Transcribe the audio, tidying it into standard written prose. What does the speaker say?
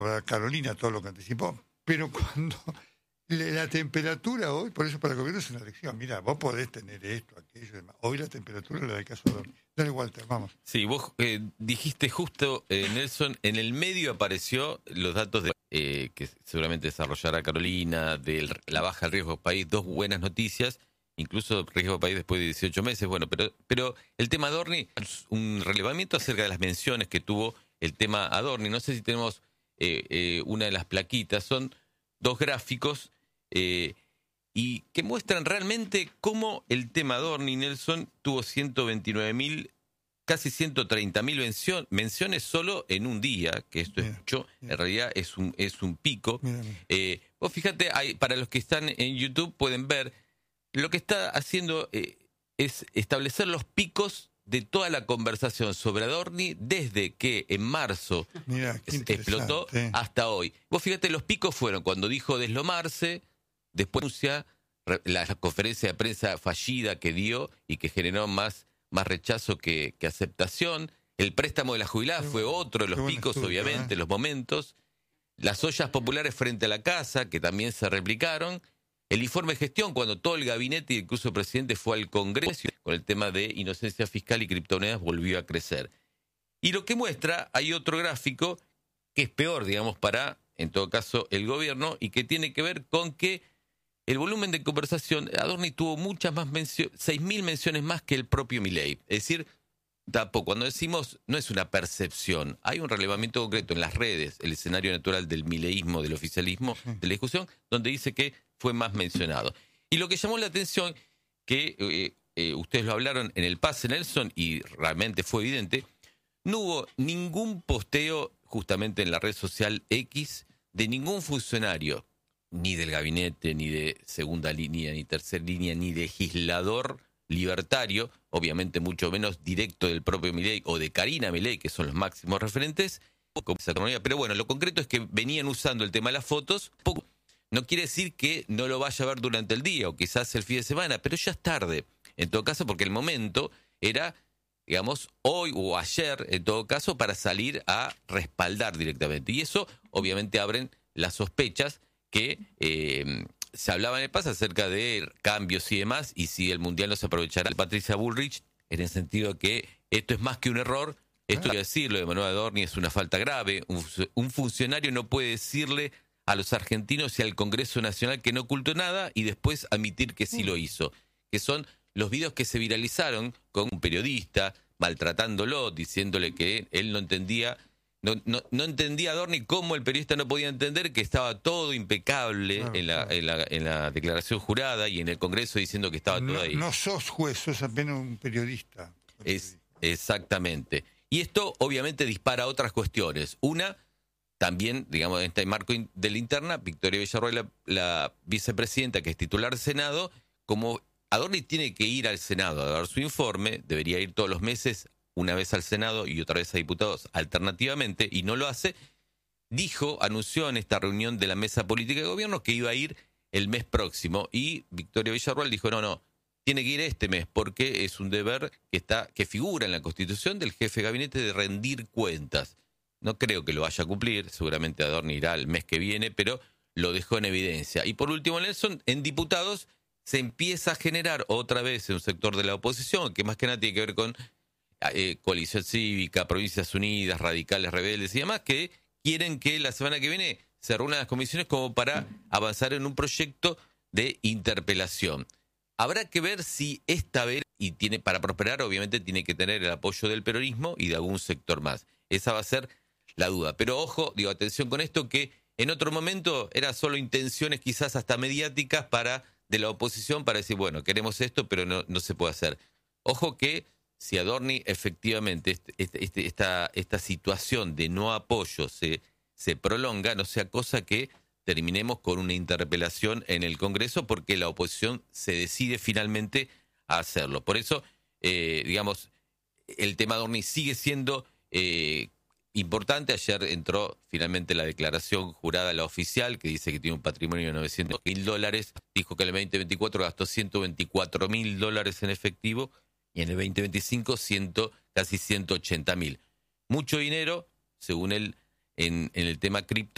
a Carolina todo lo que anticipó, pero cuando la temperatura hoy, por eso para el gobierno es una lección. Mira, vos podés tener esto, aquello y demás. Hoy la temperatura la del caso de Dorni. Dale, Walter, vamos. Sí, vos dijiste justo, Nelson, en el medio apareció los datos de que seguramente desarrollará Carolina, de la baja del riesgo país, dos buenas noticias, incluso riesgo país después de 18 meses, bueno, pero el tema Adorni, un relevamiento acerca de las menciones que tuvo el tema Adorni. No sé si tenemos una de las plaquitas, son dos gráficos y que muestran realmente cómo el tema Adorni, Nelson, tuvo 129.000, casi 130.000 menciones solo en un día, que esto es mucho, en realidad es un pico. Vos fíjate, para los que están en YouTube pueden ver, lo que está haciendo es establecer los picos de toda la conversación sobre Adorni desde que en marzo explotó hasta hoy. Vos fíjate, los picos fueron cuando dijo deslomarse, después anuncia la conferencia de prensa fallida que dio y que generó más rechazo que aceptación. El préstamo de la jubilada fue otro de los picos, obviamente, los momentos. Las ollas populares frente a la casa, que también se replicaron. El informe de gestión, cuando todo el gabinete, incluso el presidente, fue al Congreso con el tema de inocencia fiscal y criptomonedas, volvió a crecer. Y lo que muestra, hay otro gráfico que es peor, digamos, para, en todo caso, el gobierno, y que tiene que ver con que el volumen de conversación, Adorni tuvo muchas más menciones, 6.000 menciones más que el propio Milei. Es decir, tampoco, cuando decimos, no es una percepción, hay un relevamiento concreto en las redes, el escenario natural del mileísmo, del oficialismo, de la discusión, donde dice que fue más mencionado. Y lo que llamó la atención, que ustedes lo hablaron en el pase, Nelson, y realmente fue evidente, no hubo ningún posteo justamente en la red social X de ningún funcionario, ni del gabinete, ni de segunda línea, ni tercera línea, ni legislador libertario, obviamente mucho menos directo del propio Milei o de Karina Milei, que son los máximos referentes, pero bueno, lo concreto es que venían usando el tema de las fotos, poco. No quiere decir que no lo vaya a ver durante el día o quizás el fin de semana, pero ya es tarde, en todo caso, porque el momento era, digamos, hoy o ayer, en todo caso, para salir a respaldar directamente. Y eso, obviamente, abren las sospechas que se hablaba en el paso acerca de cambios y demás, y si el Mundial no se aprovechará. Patricia Bullrich, en el sentido de que esto es más que un error, esto quiero decirlo, de Manuel Adorni es una falta grave, un funcionario no puede decirle a los argentinos y al Congreso Nacional que no ocultó nada y después admitir que sí lo hizo, que son los videos que se viralizaron con un periodista maltratándolo, diciéndole que él no entendía a Adorni cómo el periodista no podía entender que estaba todo impecable en la declaración jurada y en el Congreso diciendo que estaba todo ahí. No sos juez, sos apenas un periodista. Exactamente. Y esto obviamente dispara otras cuestiones. Una, también, digamos, en este marco de la interna, Victoria Villarroel, la vicepresidenta que es titular del Senado, como Adorni tiene que ir al Senado a dar su informe, debería ir todos los meses, una vez al Senado y otra vez a diputados alternativamente, y no lo hace, anunció en esta reunión de la mesa política de gobierno que iba a ir el mes próximo, y Victoria Villarroel dijo, no, tiene que ir este mes, porque es un deber que figura en la Constitución del jefe de gabinete de rendir cuentas. No creo que lo vaya a cumplir, seguramente Adorni irá el mes que viene, pero lo dejó en evidencia. Y por último, Nelson, en diputados se empieza a generar otra vez en un sector de la oposición, que más que nada tiene que ver con Coalición Cívica, Provincias Unidas, Radicales, Rebeldes y demás, que quieren que la semana que viene se reúnan las comisiones como para avanzar en un proyecto de interpelación. Habrá que ver si esta vez, y para prosperar obviamente tiene que tener el apoyo del peronismo y de algún sector más. Esa va a ser la duda. Pero ojo, atención con esto, que en otro momento eran solo intenciones quizás hasta mediáticas de la oposición para decir, bueno, queremos esto, pero no se puede hacer. Ojo que si Adorni efectivamente esta situación de no apoyo se prolonga, no sea cosa que terminemos con una interpelación en el Congreso porque la oposición se decide finalmente a hacerlo. Por eso, digamos, el tema Adorni sigue siendo importante. Ayer entró finalmente la declaración jurada, la oficial, que dice que tiene un patrimonio de $900.000. Dijo que en el 2024 gastó $124.000 en efectivo y en el 2025 casi 180.000. Mucho dinero, según él, en el tema cripto.